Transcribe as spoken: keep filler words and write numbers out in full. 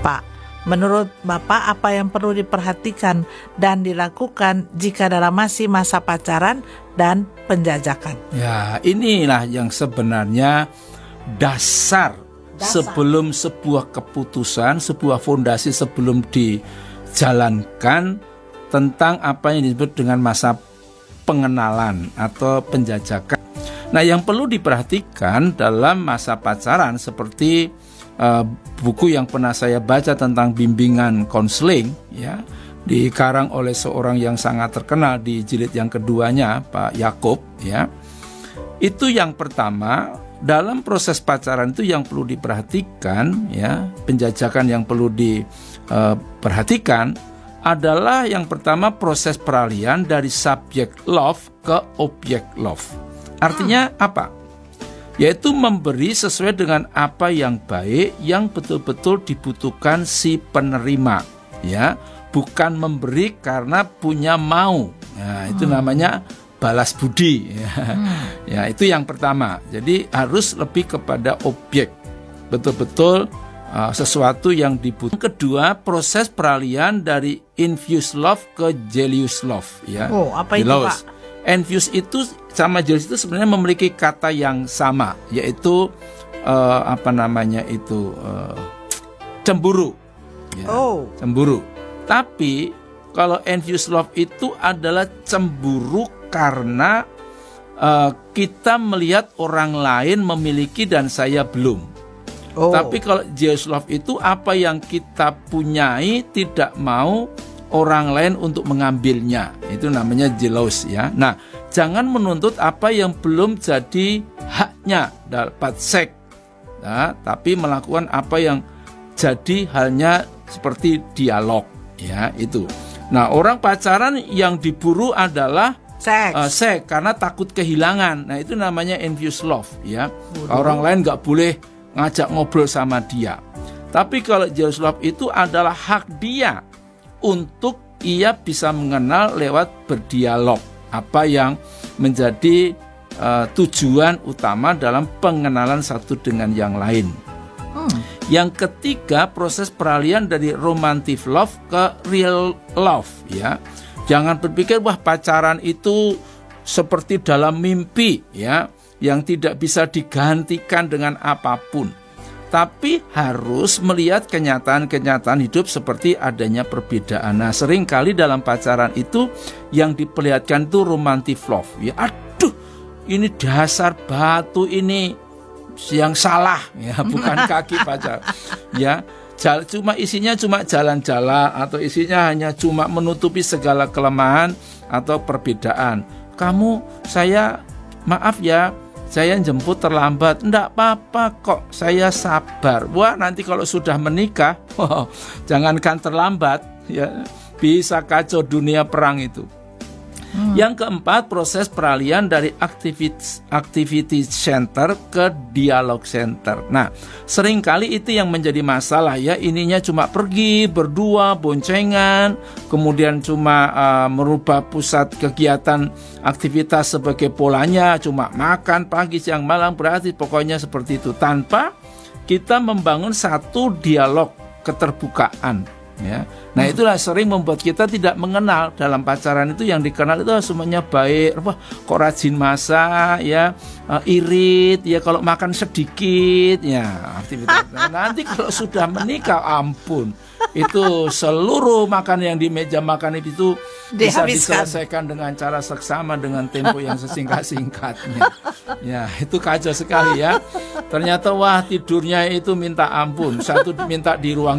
Pak. Menurut Bapak, apa yang perlu diperhatikan dan dilakukan jika dalam masih masa pacaran dan penjajakan? Ya, inilah yang sebenarnya dasar, dasar sebelum sebuah keputusan, sebuah fondasi sebelum dijalankan tentang apa yang disebut dengan masa pengenalan atau penjajakan. Nah, yang perlu diperhatikan dalam masa pacaran seperti Uh, buku yang pernah saya baca tentang bimbingan konseling, ya, dikarang oleh seorang yang sangat terkenal di jilid yang keduanya, Pak Yakob, ya. Itu yang pertama, dalam proses pacaran itu yang perlu diperhatikan, ya, penjajakan yang perlu diperhatikan adalah yang pertama proses peralihan dari subjek love ke objek love. Artinya hmm. apa? Yaitu memberi sesuai dengan apa yang baik, yang betul-betul dibutuhkan si penerima, ya, bukan memberi karena punya mau. Nah, itu hmm. namanya balas budi, ya. Hmm. Ya, itu yang pertama. Jadi harus lebih kepada objek, betul-betul uh, sesuatu yang dibutuhkan. Kedua, proses peralihan dari infused love ke jealous love, ya. Oh, apa itu, Jealous. Pak? Infused itu sama jealous itu sebenarnya memiliki kata yang sama, yaitu uh, apa namanya itu uh, cemburu, ya, oh. cemburu. Tapi kalau infused love itu adalah cemburu karena uh, kita melihat orang lain memiliki dan saya belum. Oh. Tapi kalau jealous love itu apa yang kita punyai tidak mau orang lain untuk mengambilnya, itu namanya jealous, ya. Nah, jangan menuntut apa yang belum jadi haknya dapat seks, nah, tapi melakukan apa yang jadi halnya seperti dialog, ya, itu. Nah, orang pacaran yang diburu adalah seks, uh, seks karena takut kehilangan. Nah, itu namanya infused love, ya. Udah. Orang lain nggak boleh ngajak ngobrol sama dia. Tapi kalau jealous love itu adalah hak dia untuk ia bisa mengenal lewat berdialog apa yang menjadi uh, tujuan utama dalam pengenalan satu dengan yang lain. Hmm. Yang ketiga, proses peralihan dari romantic love ke real love, ya. Jangan berpikir wah pacaran itu seperti dalam mimpi, ya, yang tidak bisa digantikan dengan apapun. Tapi harus melihat kenyataan-kenyataan hidup seperti adanya perbedaan. Nah, seringkali dalam pacaran itu yang diperlihatkan itu romantic love. Ya, aduh, ini dasar batu ini yang salah, ya, bukan kaki pacar. Ya, cuma isinya cuma jalan-jalan atau isinya hanya cuma menutupi segala kelemahan atau perbedaan. Kamu, saya, maaf ya, saya jemput terlambat. Enggak apa-apa kok, saya sabar. Wah, nanti kalau sudah menikah, oh, jangankan terlambat, ya, bisa kacau dunia perang itu. Hmm. Yang keempat, proses peralihan dari activity, activity center ke dialog center. Nah, seringkali itu yang menjadi masalah, ya. Ininya cuma pergi berdua, boncengan, kemudian cuma uh, merubah pusat kegiatan aktivitas sebagai polanya, cuma makan pagi, siang, malam, berarti pokoknya seperti itu, tanpa kita membangun satu dialog keterbukaan, ya. Nah, itulah sering membuat kita tidak mengenal. Dalam pacaran itu yang dikenal itu semuanya baik, wah kok rajin masak, ya, uh, irit, ya, kalau makan sedikit, ya, aktivitas. Nah, nanti kalau sudah menikah, ampun, itu seluruh makan yang di meja makan itu bisa diselesaikan dengan cara seksama dengan tempo yang sesingkat-singkatnya. Ya, itu kacau sekali, ya. Ternyata wah tidurnya itu minta ampun. Satu minta di ruang